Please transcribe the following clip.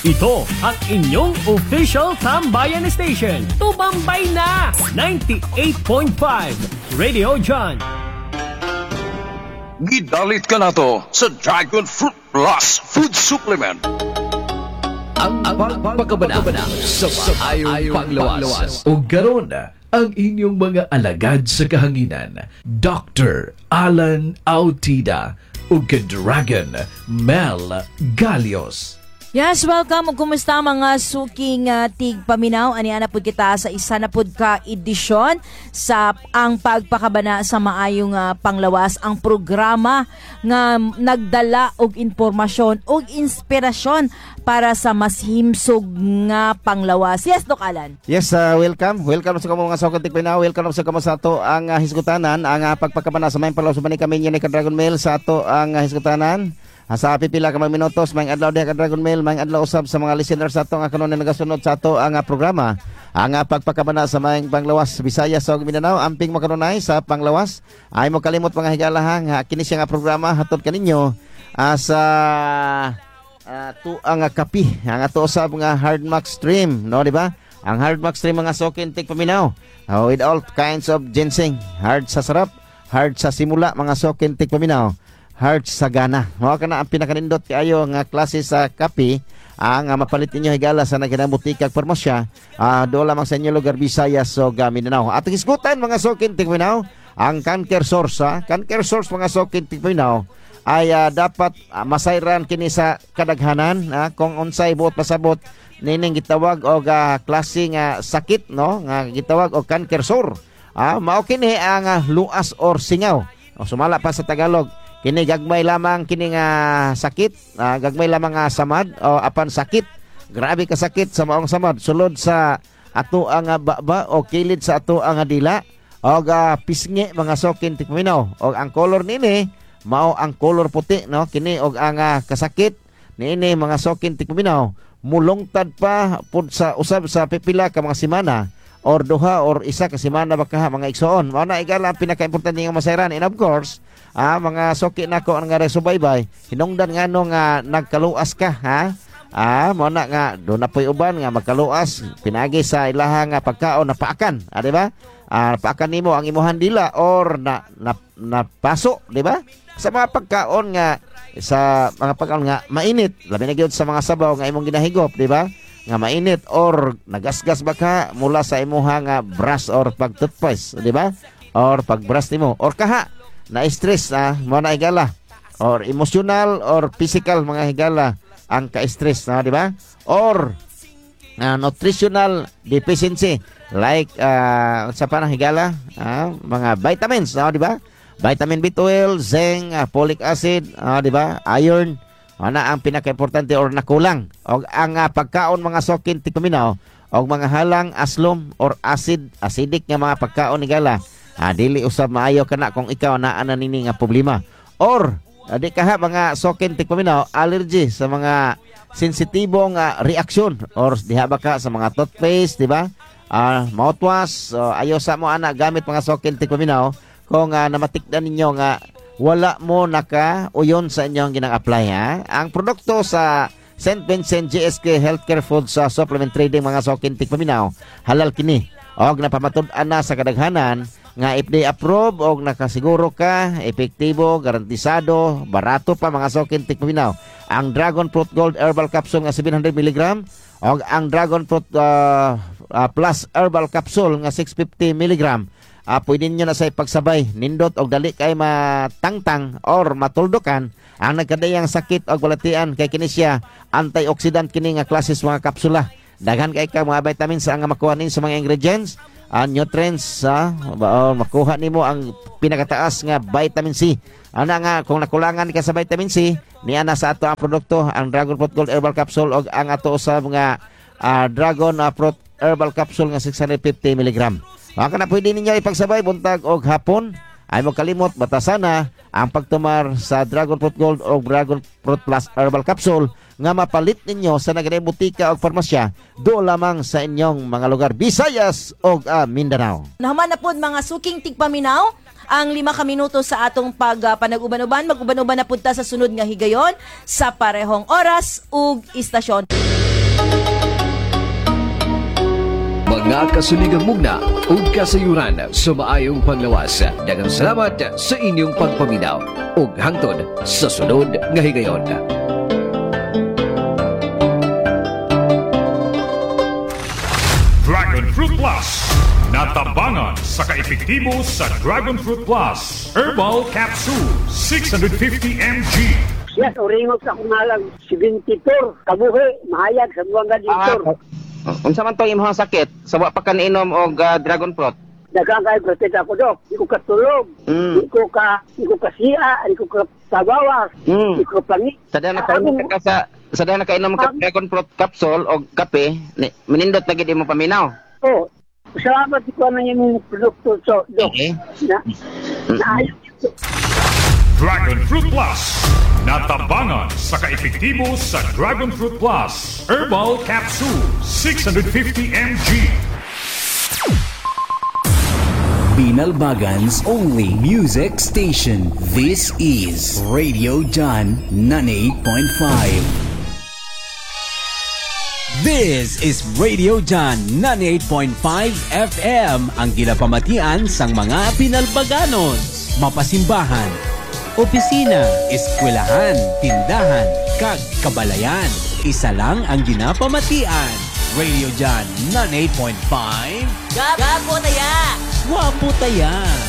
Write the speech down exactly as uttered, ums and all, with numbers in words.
Ito ang inyong official tambayan station. Tumambay na! ninety-eight point five Radio John. Gidalit ka na to sa Dragon Fruit Plus Food Supplement. Ang pagpagkabana sa maayong panglawas. O garon ang inyong mga alagad sa kahanginan. Doctor Alan Autida o Dragon Mel Galios. Yes, welcome. Kumusta mga suking uh, tigpaminaw? Aniana pud kita sa isa na pud ka edisyon sa ang pagpakabana sa maayong uh, panglawas, ang programa nga nagdala og impormasyon og inspirasyon para sa mas himsog nga panglawas. Yes, Doc Alan. Yes, uh, welcome. Welcome sa kamo mga suking tigpaminaw. Welcome sa kamo sa ato ang uh, hisgutanan, ang uh, pagpakabana sa maayong panglawas. Bani kami ni ka Dragon Mail sa ato ang uh, hisgutanan. Sa pipila ka mga minutos, may adlaw diha ka Dragon Mail, may adlaw usab sa mga listeners sa ato nga kanon na nagasunod sa ato ang uh, programa. Ang uh, pagpakabana sa mga panglawas Bisaya sa Mindanao, amping mo kanunay sa panglawas. Ay mo kalimot mga higala ha, kini siya nga programa hatod kaninyo uh, sa uh, tu ang uh, kapi, ang ato usab nga Hardmax stream, no di ba? Ang Hardmax stream mga sokin tik paminaw. Uh, with all kinds of ginseng, hard sa sarap, hard sa simula mga sokin tik paminaw. Heart sa gana. Mao kana ang pinakanindot kayo nga klase sa kape ang uh, mapalit ninyo higala sa naginabutikag farmasya uh, do lamang sa inyo lugar Visayas so Mindanao. At isgutan mga sokin tigminaw ang cancer source ha? Cancer source mga sokin tigminaw ay uh, dapat uh, masayran kini sa kadaghanan uh, kung unsay buot pasabot nining gitawag og uh, klase nga sakit no nga gitawag og cancer sore. Ah uh, mao kini ang uh, luas or singaw. O sumala pa sa Tagalog. Kini gagmay lamang kini nga sakit, uh, gagmay lamang nga samad o apan sakit. Grabe ka sakit sa maong samad sulod sa ato ang uh, baba o kilid sa ato ang uh, dila o uh, pisngi mga sokin tikminaw. O ang color nini mao ang color puti no kini og ang uh, kasakit niini mga sokin tikminaw mulungtad pa pud sa usab sa pipila ka mga semana or duha or isa ka semana baka mga igsoon. Mao na igala ang pinaka-importante nga masayran and of course ah, mga soki nako ang nga resubaybay hinungdan nga no nga nagkaluas ka ha ah mo na nga do na poy uban nga magkaluas pinagi sa ilaha nga pagkaon na paakan ah, di ba ah, paakan nimo ang imuhan dila or na na, na paso di ba sa mga pagkaon nga sa mga pagkaon nga mainit labi na gyud sa mga sabaw nga imong ginahigop di ba nga mainit or nagasgas baka mula sa imuha nga brush or pag-toothpaste di ba or pag-brush nimo or kaha na stress ah mo na higala or emotional or physical mga higala ang ka-stress na di ba or uh, nutritional deficiency like uh, sa panang higala ah, mga vitamins no di ba vitamin B twelve, zinc, uh, folic acid uh, di ba iron ana ang pinaka-importante or nakulang og ang uh, pagkaon mga sokin tikuminaw og mga halang aslom or acid acidic nga mga pagkaon higala Ah, dili usab maayo kana kung ikaw naa na nini nga problema or adi kaha mga sokin tikpaminaw allergy sa mga sensitibong uh, reaksyon or diha ba ka sa mga toothpaste di ba uh, mouthwash so, ayo sa mo ana gamit mga sokin tikpaminaw kung uh, namatikdan ninyo nga wala mo naka uyon sa inyong ginang-apply ha ang produkto sa Saint Vincent G S K Healthcare Food sa Supplement Trading mga sokin tikpaminaw halal kini og napamatud-an na sa kadaghanan nga F D A approved og nakasiguro ka, epektibo, garantisado, barato pa mga sokin tikpaminaw. Ang Dragon Fruit Gold Herbal Capsule nga seven hundred milligram og ang Dragon Fruit uh, uh, Plus Herbal Capsule nga six hundred fifty milligram. Uh, pwede nyo na sa pagsabay, nindot og dali kay matangtang or matuldukan ang nagkadayang sakit og balatian kay kini siya antioxidant kini nga klases mga kapsula. Daghan kay ka mga vitamins ang makuha nin sa mga ingredients. Uh, nutrients sa uh, makuha nimo ang pinakataas nga vitamin C. Ana nga kung nakulangan ka sa vitamin C, niya na sa ato ang produkto ang Dragon Fruit Gold Herbal Capsule og ang ato sa mga uh, Dragon uh, Fruit Herbal Capsule nga six hundred fifty milligram. Maka na pwede ninyo ipagsabay buntag og hapon. Ay mo kalimot batasana ang pagtumar sa Dragon Fruit Gold o Dragon Fruit Plus Herbal Capsule nga mapalit ninyo sa naganay butika o farmasya do lamang sa inyong mga lugar Visayas o uh, Mindanao. Nahuman na po mga suking tigpaminaw ang lima ka minuto sa atong pag uh, panag-uban-uban. Mag-uban-uban na punta sa sunod nga higayon sa parehong oras ug istasyon. Mga kasuligang mugna ug kasayuran sa maayong panglawas. Daghang salamat sa inyong pagpaminaw ug hangtod sa sunod nga higayon. Dragon Fruit Plus. Natabangan sa kaepektibo sa Dragon Fruit Plus. Herbal Capsule, six hundred fifty milligrams. Yes, oringog sa kumalang seventy-four. Kabuhi, mahayag sa buwang gaditor. Ah, unsa man to imong sakit? Sa wa pa ka niinom og ah, dragon fruit? Dagang kay protet ako, Dok. Di ko katulog. Mm. Di ko ka, di ko kasiya, di ko ka tabawas. Mm. Di ko plangi. Sa dahil nakainom ka sa sa dahil nakainom ka Um, dragon fruit capsule o kape, ni, minindot na gid mo paminaw. Oh, salamat ko na yung produkto, so, Dok. Eh. Na, naayos. Dragon Fruit Plus. Natabangan sa kaepektibo sa Dragon Fruit Plus. Herbal Capsule, six hundred fifty milligrams. Binalbagan's only music station. This is Radio John ninety-eight point five. This is Radio John ninety-eight point five F M, ang ginapamatian sang mga Binalbaganon. Mapasimbahan, opisina, eskwelahan, tindahan, kag kabalayan. Isa lang ang ginapamatian. Radio John ninety-eight point five. Gapo taya! Wapo taya!